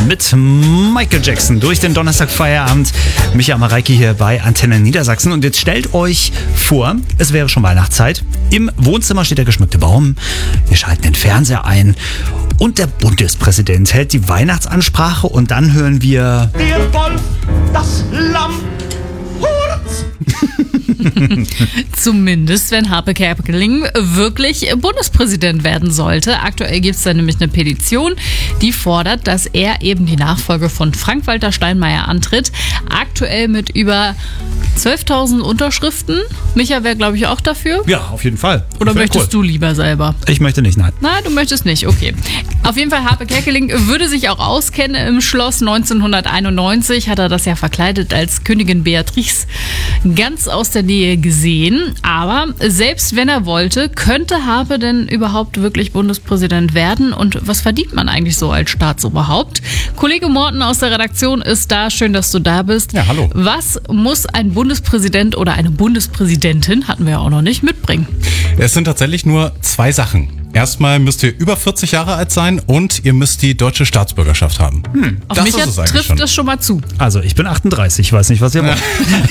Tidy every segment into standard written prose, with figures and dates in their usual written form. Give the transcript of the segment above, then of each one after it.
mit Michael Jackson durch den Donnerstagfeierabend. Micha Mareike hier bei Antenne Niedersachsen. Und jetzt stellt euch vor, es wäre schon Weihnachtszeit. Im Wohnzimmer steht der geschmückte Baum. Wir schalten den Fernseher ein. Und der Bundespräsident hält die Weihnachtsansprache. Und dann hören wir... Der Wolf, das Lamm, Hurz. Zumindest, wenn Harpe Kerkeling wirklich Bundespräsident werden sollte. Aktuell gibt es da nämlich eine Petition, die fordert, dass er eben die Nachfolge von Frank-Walter Steinmeier antritt. Aktuell mit über 12.000 Unterschriften. Micha wäre, glaube ich, auch dafür. Ja, auf jeden Fall. Oder möchtest du lieber selber? Ich möchte nicht, nein. Na, du möchtest nicht, okay. Auf jeden Fall, Harpe Kerkeling würde sich auch auskennen im Schloss. 1991 hat er das ja verkleidet als Königin Beatrix ganz aus der Nähe gesehen. Aber selbst wenn er wollte, könnte Harpe denn überhaupt wirklich Bundespräsident werden? Und was verdient man eigentlich so als Staatsoberhaupt? Kollege Morten aus der Redaktion ist da. Schön, dass du da bist. Ja, hallo. Was muss ein Bundespräsident oder eine Bundespräsidentin, hatten wir ja auch noch nicht, mitbringen? Es sind tatsächlich nur 2 Sachen. Erstmal müsst ihr über 40 Jahre alt sein und ihr müsst die deutsche Staatsbürgerschaft haben. Auf mich trifft das schon mal zu. Also ich bin 38, ich weiß nicht, was ihr wollt.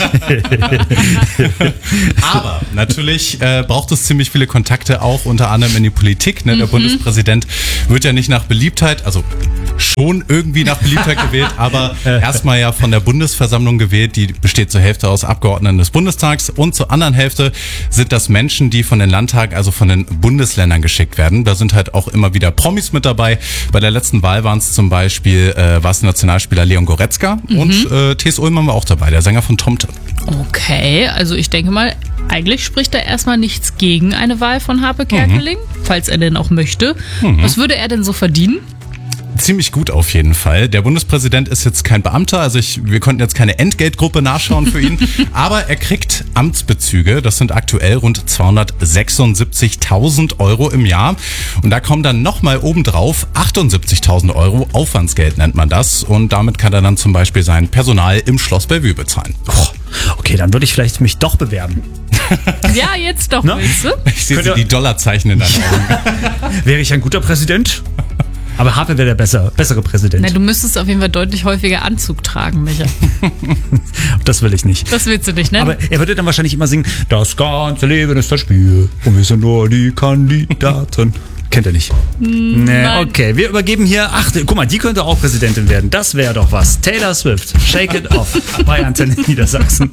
Aber natürlich braucht es ziemlich viele Kontakte, auch unter anderem in die Politik. Ne? Der Bundespräsident wird ja nicht nach Beliebtheit, also schon irgendwie nach Beliebtheit gewählt, aber erstmal ja von der Bundesversammlung gewählt. Die besteht zur Hälfte aus Abgeordneten des Bundestags und zur anderen Hälfte sind das Menschen, die von den Landtagen, also von den Bundesländern geschickt werden. Da sind halt auch immer wieder Promis mit dabei. Bei der letzten Wahl waren es zum Beispiel Nationalspieler Leon Goretzka und T.S. Ullmann war auch dabei, der Sänger von Tomte. Okay, also ich denke mal, eigentlich spricht da erstmal nichts gegen eine Wahl von Harpe Kerkeling, falls er denn auch möchte. Was würde er denn so verdienen? Ziemlich gut auf jeden Fall. Der Bundespräsident ist jetzt kein Beamter, also wir konnten jetzt keine Entgeltgruppe nachschauen für ihn, aber er kriegt Amtsbezüge, das sind aktuell rund 276.000 Euro im Jahr und da kommen dann nochmal obendrauf 78.000 Euro Aufwandsgeld nennt man das und damit kann er dann zum Beispiel sein Personal im Schloss Bellevue bezahlen. Okay, dann würde ich vielleicht mich doch bewerben. Ja, jetzt doch, Ne? willst du? Ich sehe die Dollarzeichen in deinen Augen. Wäre ich ein guter Präsident? Aber Harpe wäre der bessere Präsident. Na, du müsstest auf jeden Fall deutlich häufiger Anzug tragen, Micha. Das will ich nicht. Das willst du nicht, ne? Aber er würde dann wahrscheinlich immer singen, das ganze Leben ist das Spiel und wir sind nur die Kandidaten. Kennt er nicht? Nee, okay. Wir übergeben hier, guck mal, die könnte auch Präsidentin werden. Das wäre doch was. Taylor Swift, Shake It Off bei Antenne Niedersachsen.